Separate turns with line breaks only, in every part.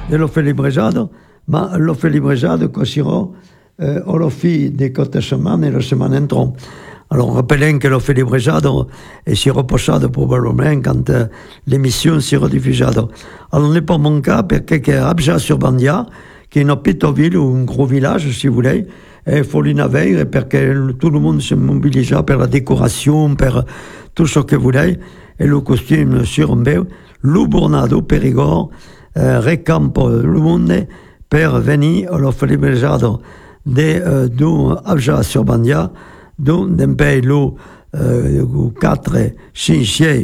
dell'Ofelibrejado, ma l'Ofelibrejado cosirò Olofi des côtes semaines et le semaine entron. Alors, rappelons que l'Ofelibrejado si reposado probablement quand l'émission si rediffusada. Alors, n'est pas mon cas, parce que Abja sur Bandia, qui est une petite ville ou un gros village, si vous voulez, il faut l'inavere parce que tout le monde se mobilisa pour la décoration, pour tout ce que vous voulez, et le costume sur un peu, le Bornado, Périgord, recampo le monde per venir all'Ofelibrejado de Abja sur Bandia, d'un pays lo 4, 5, 6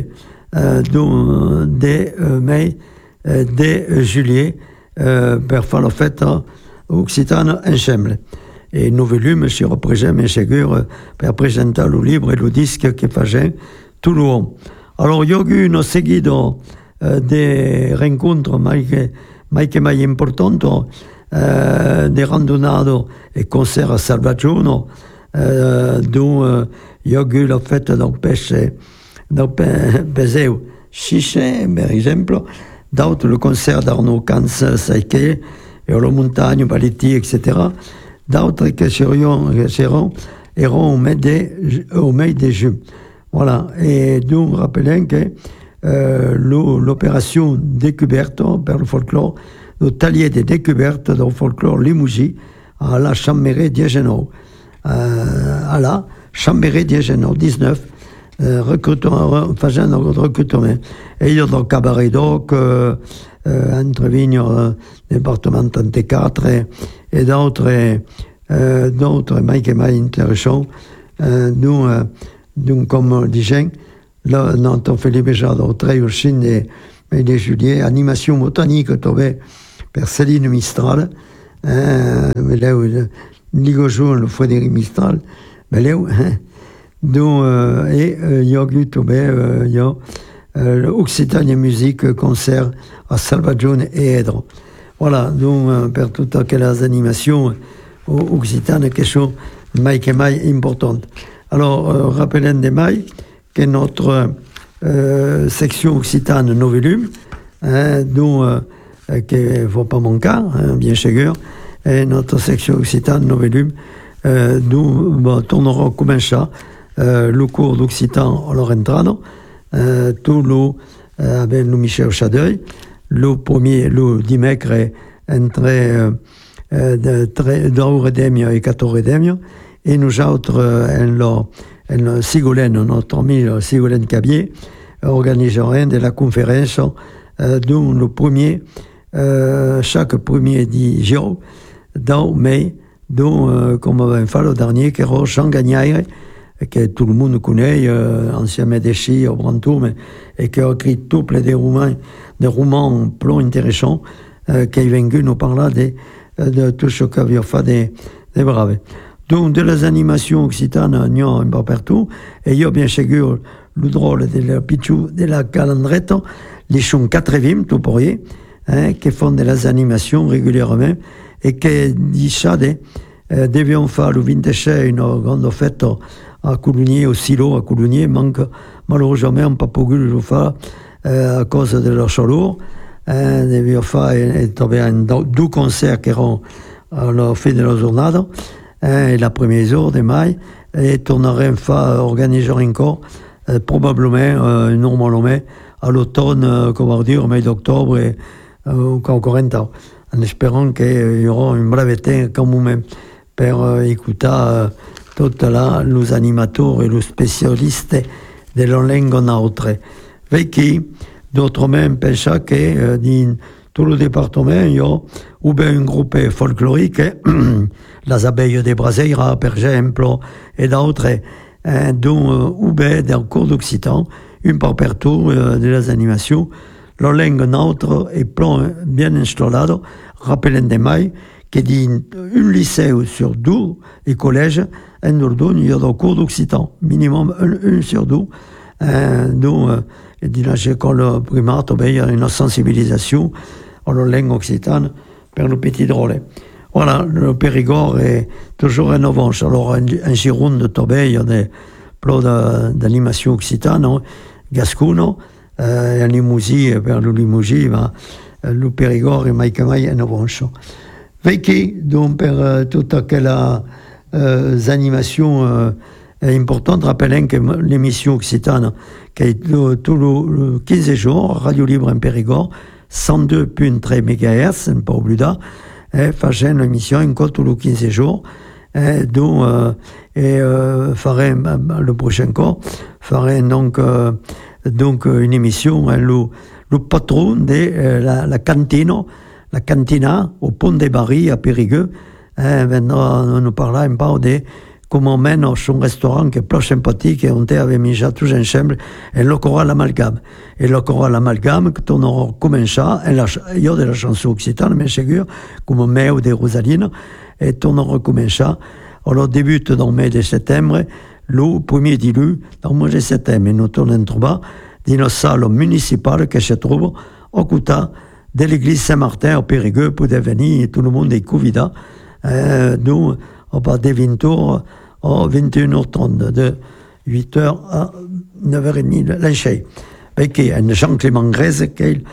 de mai, de juillet, per fare la festa occitana ensemble. E noi volume si rappresenta sicuro per presentare il libro e il disco che facciamo tutto l'uomo. Allora, io ho un seguito di incontri mai importanti, di randonate e concerti a Salvaggiono, dove io ho la festa del Peseu Cicè, per esempio, d'autres le concert d'Arnaud Cans, Saïké, et la montagne, Baliti, etc. D'autres qui seront au mai de juin. Voilà. Et nous rappelons que l'opération découverte per le folklore, le talier de découverte du folklore Limousin à la Chambéry d'Agenau. À la Chambéry d'Agenau, 19. Facendo recrutement. E io do cabaret doc, entre Vignes, département 34, et d'autres mai intéressants. Nous, comme disons, là, notre Ofelibrejado au 3 de juillet, animation botanique, trouvée par Céline Mistral, Ligojo, le Frédéric Mistral, mais là, et io ho avuto l'Occitania Musique concert à Salvaggiono et Edro. Voilà, donc per toutes quelles animations occitanes qui sont mai importantes. Alors, rappelons de mai que notre section occitane Novelum, dont qui ne faut pas mon cas, bien sûr, et notre section occitane Novelum, nous tournerons comme ça. Le cours d'Occitan à l'Orentrano, tout avec le Michel Chadeuil, le premier, le dimanche, entre 12 Demio et 14 Demio, et nous autres, en Sigolène, notre ami Sigolène Cabier, organiserons de la conférence, dont le premier, chaque premier 10 jours, dans mai, dont, comme on va faire le dernier, qui est Jean Gagnaire, que tout le monde connaît, ancien médecin au Brantour, et qui a écrit tout plein de romans plus intéressants, qui est venu nous parler de tout ce qu'avait fait des braves. Donc, de les animations occitanes, il y a un peu partout, et il y a bien sûr le drôle de la Pichou, de la Calandrette, les sont 4e, tout pour y, qui font de les animations régulièrement, et qui disent devions faire le 26 une grande fête à Coulugny, au silo à Coulugny, manque malheureusement pas pu le faire à cause de leur chaleur. Devions faire deux concerts qui seront à la fin de la journée, et la première jour de mai, et tournerons faire organiser encore, probablement, normalement, à l'automne, comment dire, au mois d'octobre, et encore 40 ans, en espérant qu'il y aura une brève temps quand même pour écouter tous les animateurs et les spécialistes de la langue autre. Qui, d'autres même, pensent que dans tout le département, il y a ou bien un groupe folklorique, les abeilles de Braseira, par exemple, et d'autres, dont ou bien dans le cours d'Occitan, une par partout de les animations. La langue neutre est bien installée, rappelons de mai, que dans un lycée sur 2 et collège, en Dordogne, il y a des cours d'Occitan, minimum un sur 2. Donc, dans l'école primaire, il y a une sensibilisation à la langue occitane pour le petit drôle. Voilà, le Périgord est toujours en avance. Alors, en Gironde, il y a des plans d'animation occitane, gascoune, en Limousin, vers le Limousin, le Périgord et Mike Mai en Avoncho. Veki, donc, per toutes quelles animations importantes, rappelons que l'émission occitane, qui est tout le 15 jours, Radio Libre en Périgord, 102.3 MHz, pas oublié, faisait une émission encore tous les 15 jours, dont ferait le prochain cours, ferait donc une émission, le patron de la cantina au Pont des Barils à Périgueux, vendra nous parler un peu de comment mène son restaurant qui est plus sympathique et on avait mis tous ensemble et le choral amalgame. Et le choral amalgame, que on aura commencé, il y a de la chanson occitane, mais sûr, comme mai ou des Rosalines, et on aura commencé. Alors, débute dans le mois de septembre, le premier dilu, dans le mois de septembre, nous tournons trouver dans une salle municipale qui se trouve au côté de l'église Saint-Martin au Périgueux pour devenir tout le monde est convidat. Nous, on va des 20 tours à 21h30, de 8h à 9h30, l'enchée. Avec Jean-Clément Grèze, qui est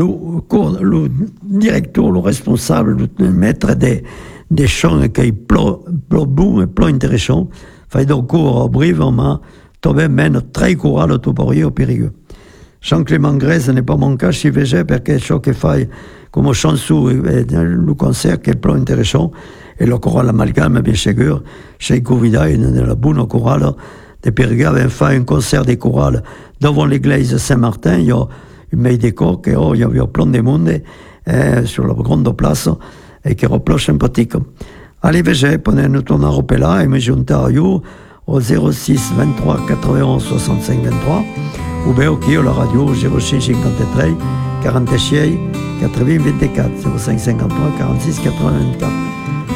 le directeur, le responsable, le maître des chants, qui est plus bon et plus intéressant. Fait donc cours au Brive, on m'a trouvé même très courant le Toporier au Périgueux. Jean-Clément Grèze n'est pas mon cas, je suis végé, parce que ce qu'il fait comme chanson et le concert qui est plus intéressant. Et le choral amalgame, bien sûr, chez Covida, il y a la bonne chorale de Périgueux avait fait un concert de chorale devant l'église Saint-Martin. Il y a une meille décor, il y avait plein de monde sur la grande place et qui est plus sympathique. Allez, végé, prenez-nous ton là et me joignez à vous au 06 23 91 65 23 ou bien au la radio 06 53 46 80 24 05 53 46 84.